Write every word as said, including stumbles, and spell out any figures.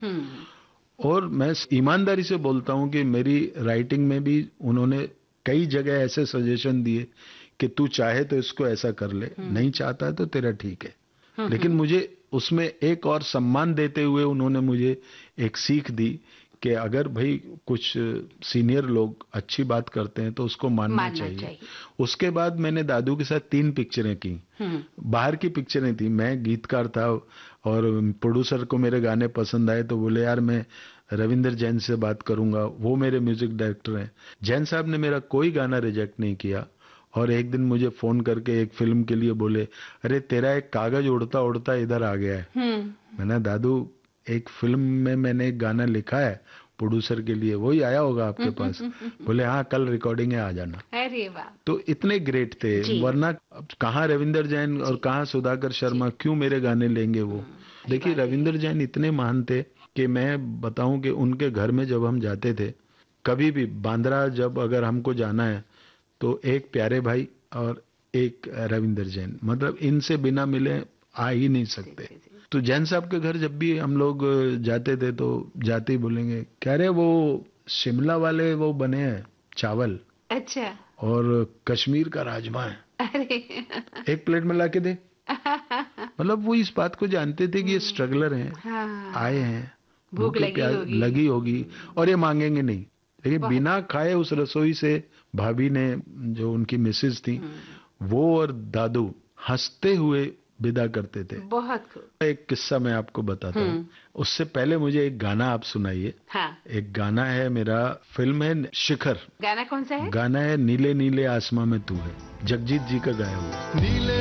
हम्म। और मैं ईमानदारी से बोलता हूं कि मेरी राइटिंग में भी उन्होंने कई जगह ऐसे सजेशन दिए कि तू चाहे तो इसको ऐसा कर ले, नहीं चाहता है तो तेरा ठीक है। लेकिन मुझे उसमें एक और सम्मान देते हुए उन्होंने मुझे एक सीख दी कि अगर भाई कुछ सीनियर लोग अच्छी बात करते हैं तो उसको मानना, मानना चाहिए।, चाहिए। उसके बाद मैंने दादू के साथ तीन पिक्चरें की। बाहर की पिक्चरें थी, मैं गीतकार था और प्रोड्यूसर को मेरे गाने पसंद आए तो बोले यार मैं रविंदर जैन से बात करूंगा, वो मेरे म्यूजिक डायरेक्टर हैं। जैन साहब ने मेरा कोई गाना रिजेक्ट नहीं किया और एक दिन मुझे फोन करके एक फिल्म के लिए बोले, अरे तेरा एक कागज उड़ता उड़ता इधर आ गया है। मैंने दादू एक फिल्म में मैंने एक गाना लिखा है प्रोड्यूसर के लिए, वही आया होगा आपके पास? बोले हाँ कल रिकॉर्डिंग है, आ जाना। अरे वाह। तो इतने ग्रेट थे, वरना कहाँ रविंदर जैन और कहाँ सुधाकर शर्मा, क्यों मेरे गाने लेंगे वो। देखिए रविंदर जैन इतने महान थे कि मैं बताऊं कि उनके घर में जब हम जाते थे, कभी भी बांद्रा जब अगर हमको जाना है तो एक प्यारे भाई और एक रविंदर जैन, मतलब इनसे बिना मिले आ ही नहीं सकते। तो जैन साहब के घर जब भी हम लोग जाते थे तो जाते ही बोलेंगे, कह रहे वो शिमला वाले वो बने हैं चावल, अच्छा, और कश्मीर का राजमा है, अरे एक प्लेट में लाके दे। मतलब वो इस बात को जानते थे कि ये स्ट्रगलर हैं, हाँ, आए हैं, भूख लगी होगी लगी होगी और ये मांगेंगे नहीं। लेकिन बिना खाए उस रसोई से भाभी ने, जो उनकी मिसेज थी, वो और दादू हंसते हुए विदा करते थे। बहुत खूब। एक किस्सा मैं आपको बताता हूँ, उससे पहले मुझे एक गाना आप सुनाइए। हाँ। एक गाना है मेरा, फिल्म है शिखर। गाना कौन सा है? गाना है नीले नीले आसमां में तू है, जगजीत जी का गाया हुआ। नीले